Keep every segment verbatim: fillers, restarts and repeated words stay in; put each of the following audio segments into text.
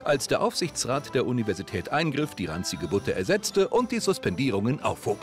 als der Aufsichtsrat der Universität eingriff, die ranzige Butter ersetzte und die Suspendierungen aufhob.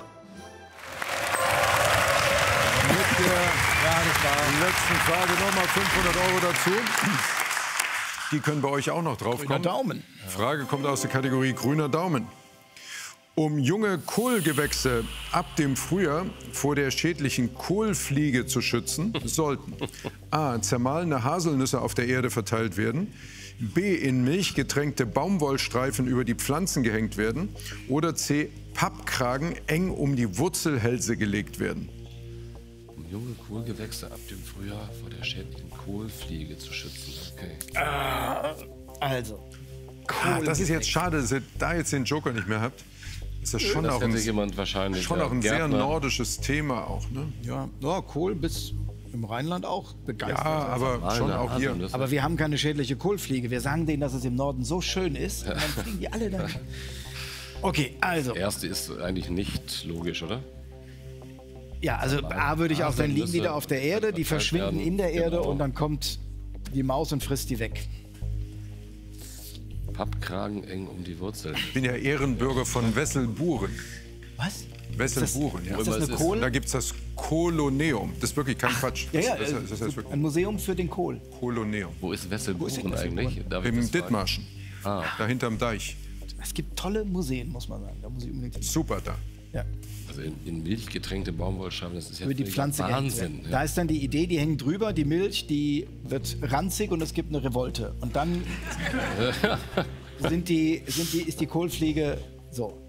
Mit der letzten Frage nochmal fünfhundert Euro dazu. Die können bei euch auch noch drauf kommen. Grüner Daumen. Frage kommt aus der Kategorie Grüner Daumen. Um junge Kohlgewächse ab dem Frühjahr vor der schädlichen Kohlfliege zu schützen, sollten a. zermahlene Haselnüsse auf der Erde verteilt werden, b. in Milch getränkte Baumwollstreifen über die Pflanzen gehängt werden oder c. Pappkragen eng um die Wurzelhälse gelegt werden. Um junge Kohlgewächse ab dem Frühjahr vor der schädlichen Kohlfliege zu schützen. Okay. Ah, also. Ah, das ist jetzt schade, dass ihr da jetzt den Joker nicht mehr habt. Ist das schon das auch ein, jemand wahrscheinlich, schon ja, auch ein sehr Gärtner. nordisches Thema auch, ne? Ja, ja, Kohl bis im Rheinland auch begeistert. Ja, aber Mal schon eine auch hier. Haselnüsse. Aber wir haben keine schädliche Kohlfliege. Wir sagen denen, dass es im Norden so schön ist. Und dann fliegen die alle dann. Okay, also. Der erste ist eigentlich nicht logisch, oder? Ja, also A würde ich auch sagen, liegen die da auf der Erde, die verschwinden in der Erde Genau. und dann kommt die Maus und frisst die weg. Pappkragen eng um die Wurzeln. Ich bin ja Ehrenbürger von Wesselburen. Was? Wesselburen, ja. Ist das eine es ist- Kohle? Da gibt es das Koloneum. Das ist wirklich kein Quatsch. Ja, ja, das, äh, das, das heißt wirklich ein Museum für den Kohl. Koloneum. Wo ist Wesselburen Wesselburen? eigentlich? Darf ich das Im fragen? Dithmarschen. Ah. Da hinterm Deich. Es gibt tolle Museen, muss man sagen. Da muss ich unbedingt hin. Super da. Ja. Also in, in Milch getränkte Baumwollscheiben, das ist ja Über die völliger Pflanze gehängt Wahnsinn. werden. Da ist dann die Idee, die hängen drüber, die Milch, die wird ranzig und es gibt eine Revolte. Und dann sind die, sind die, ist die Kohlfliege so.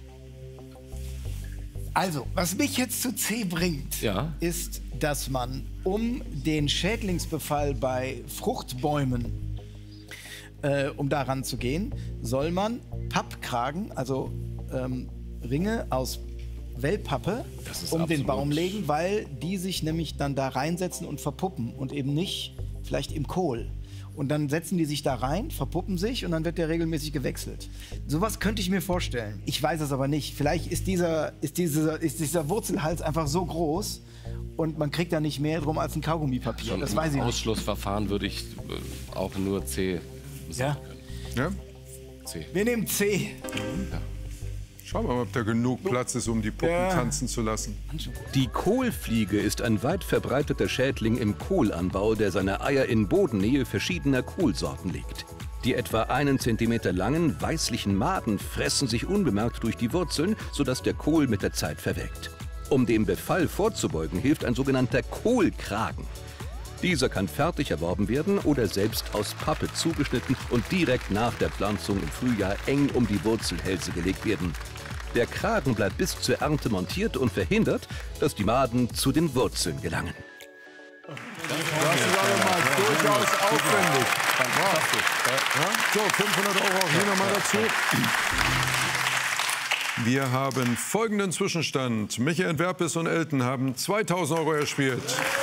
Also, was mich jetzt zu C bringt, Ja. ist, dass man, um den Schädlingsbefall bei Fruchtbäumen, äh, um daran zu gehen, soll man Pappkragen, also ähm, Ringe aus Wellpappe Das ist um den absolut- Baum legen, weil die sich nämlich dann da reinsetzen und verpuppen und eben nicht vielleicht im Kohl. Und dann setzen die sich da rein, verpuppen sich und dann wird der regelmäßig gewechselt. Sowas könnte ich mir vorstellen. Ich weiß es aber nicht. Vielleicht ist dieser, ist dieser, ist dieser Wurzelhals einfach so groß und man kriegt da nicht mehr drum als ein Kaugummipapier. Schon Das im weiß ich nicht. Ausschlussverfahren würde ich äh, auch nur C sagen Ja. Ja? können. C. Wir nehmen C. Schauen wir mal, ob da genug Platz ist, um die Puppen Ja. tanzen zu lassen. Die Kohlfliege ist ein weit verbreiteter Schädling im Kohlanbau, der seine Eier in Bodennähe verschiedener Kohlsorten legt. Die etwa einen Zentimeter langen, weißlichen Maden fressen sich unbemerkt durch die Wurzeln, sodass der Kohl mit der Zeit verwelkt. Um dem Befall vorzubeugen, hilft ein sogenannter Kohlkragen. Dieser kann fertig erworben werden oder selbst aus Pappe zugeschnitten und direkt nach der Pflanzung im Frühjahr eng um die Wurzelhälse gelegt werden. Der Kragen bleibt bis zur Ernte montiert und verhindert, dass die Maden zu den Wurzeln gelangen. Das ist aber mal durchaus aufwendig. Fantastisch. Ja? So, fünfhundert Euro auch hier nochmal dazu. Wir haben folgenden Zwischenstand. Michael Werpes und Elton haben zweitausend Euro erspielt.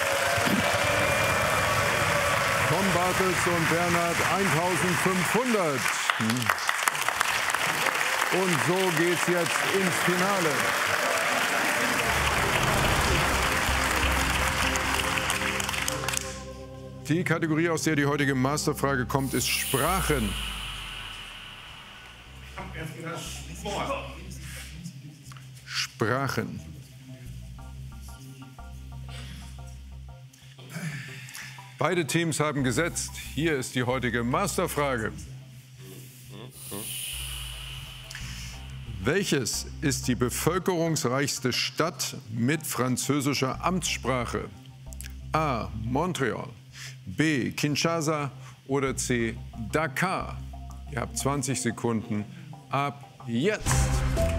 Tom Bartels und Bernhard eintausendfünfhundert. Und so geht's jetzt ins Finale. Die Kategorie, aus der die heutige Masterfrage kommt, ist Sprachen. Sprachen. Beide Teams haben gesetzt. Hier ist die heutige Masterfrage. Welches ist die bevölkerungsreichste Stadt mit französischer Amtssprache? A. Montreal, B. Kinshasa oder C. Dakar? Ihr habt zwanzig Sekunden ab jetzt.